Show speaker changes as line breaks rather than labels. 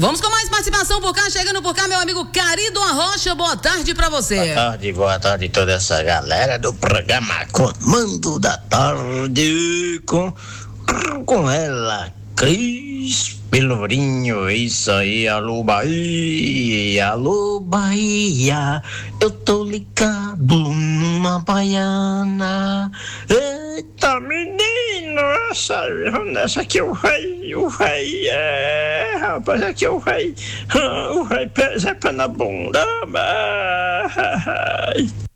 Vamos com mais participação por cá, chegando por cá, meu amigo Carido Arrocha, boa tarde pra você.
Boa tarde toda essa galera do programa Comando da Tarde com ela, Cris Pelourinho, isso aí, alô Bahia, eu tô ligado numa baiana, eita menino, essa aqui é o rei, rapaz, aqui é o rei pé na bunda,